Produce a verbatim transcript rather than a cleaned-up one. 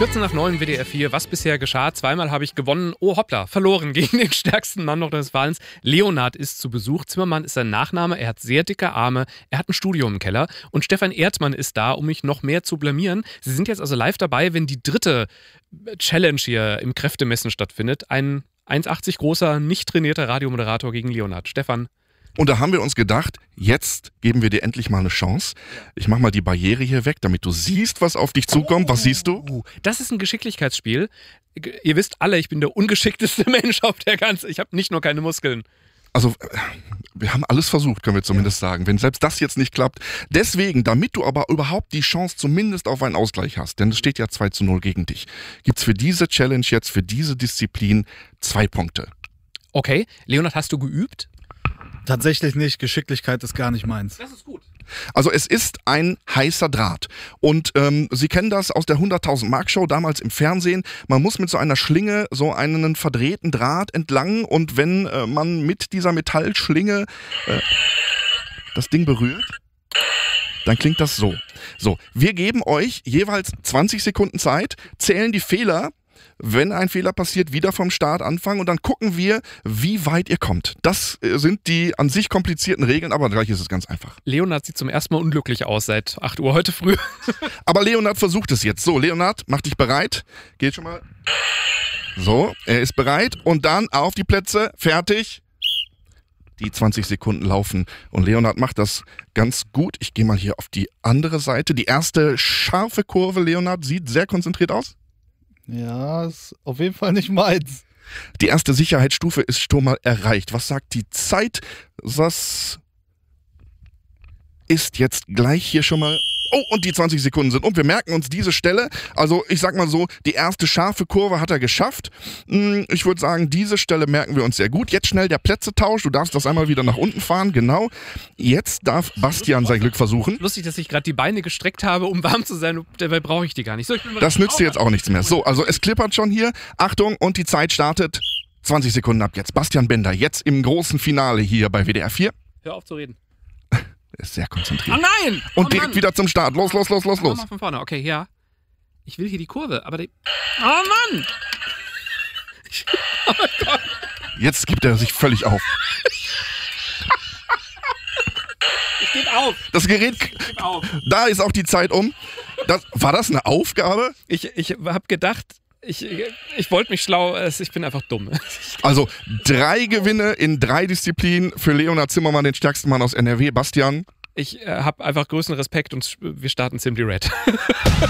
vierzehn nach neun W D R vier. Was bisher geschah? Zweimal habe ich gewonnen. Oh hoppla, verloren gegen den stärksten Mann Nordrhein-Westfalens. Leonhard ist zu Besuch. Zimmermann ist sein Nachname. Er hat sehr dicke Arme. Er hat ein Studio im Keller. Und Stefan Erdmann ist da, um mich noch mehr zu blamieren. Sie sind jetzt also live dabei, wenn die dritte Challenge hier im Kräftemessen stattfindet. Ein eins achtzig großer, nicht trainierter Radiomoderator gegen Leonhard. Stefan. Und da haben wir uns gedacht, jetzt geben wir dir endlich mal eine Chance. Ich mach mal die Barriere hier weg, damit du siehst, was auf dich zukommt. Was siehst du? Das ist ein Geschicklichkeitsspiel. Ihr wisst alle, ich bin der ungeschickteste Mensch auf der ganzen. Ich habe nicht nur keine Muskeln. Also, wir haben alles versucht, können wir zumindest sagen. Wenn selbst das jetzt nicht klappt. Deswegen, damit du aber überhaupt die Chance zumindest auf einen Ausgleich hast, denn es steht ja zwei zu null gegen dich, gibt's für diese Challenge jetzt, für diese Disziplin zwei Punkte. Okay, Leonhard, hast du geübt? Tatsächlich nicht. Geschicklichkeit ist gar nicht meins. Das ist gut. Also es ist ein heißer Draht. Und ähm, Sie kennen das aus der hunderttausend Mark Show, damals im Fernsehen. Man muss mit so einer Schlinge so einen verdrehten Draht entlang. Und wenn äh, man mit dieser Metallschlinge äh, das Ding berührt, dann klingt das so. So, wir geben euch jeweils zwanzig Sekunden Zeit, zählen die Fehler. Wenn ein Fehler passiert, wieder vom Start anfangen und dann gucken wir, wie weit ihr kommt. Das sind die an sich komplizierten Regeln, aber gleich ist es ganz einfach. Leonhard sieht zum ersten Mal unglücklich aus seit acht Uhr heute früh. Aber Leonhard versucht es jetzt. So, Leonhard, mach dich bereit. Geht schon mal. So, er ist bereit und dann auf die Plätze. Fertig. Die zwanzig Sekunden laufen und Leonhard macht das ganz gut. Ich gehe mal hier auf die andere Seite. Die erste scharfe Kurve, Leonhard, sieht sehr konzentriert aus. Ja, ist auf jeden Fall nicht meins. Die erste Sicherheitsstufe ist schon mal erreicht. Was sagt die Zeit? Das ist jetzt gleich hier schon mal... Oh, und die zwanzig Sekunden sind um. Wir merken uns diese Stelle. Also ich sag mal so, die erste scharfe Kurve hat er geschafft. Ich würde sagen, diese Stelle merken wir uns sehr gut. Jetzt schnell der Plätzetausch. Du darfst das einmal wieder nach unten fahren. Genau. Jetzt darf Bastian sein Glück versuchen. Lustig, dass ich gerade die Beine gestreckt habe, um warm zu sein. Dabei brauche ich die gar nicht. So, ich bin das nützt dir jetzt auch nichts mehr. So, also es klippert schon hier. Achtung, und die Zeit startet. zwanzig Sekunden ab jetzt. Bastian Bender, jetzt im großen Finale hier bei W D R vier. Hör auf zu reden. Er ist sehr konzentriert. Oh nein! Und oh direkt Mann. wieder zum Start. Los, los, los, los, los. Mal von vorne. Okay, ja. Ich will hier die Kurve, aber die... Oh Mann! Oh Gott. Jetzt gibt er sich völlig auf. Ich gebe auf. Das Gerät... Ich gebe auf. Da ist auch die Zeit um. Das, war das eine Aufgabe? Ich, ich habe gedacht... Ich, ich wollte mich schlau, ich bin einfach dumm. Also drei Gewinne in drei Disziplinen für Leonhard Zimmermann, den stärksten Mann aus N R W. Bastian? Ich äh, habe einfach größten Respekt und wir starten Simply Red.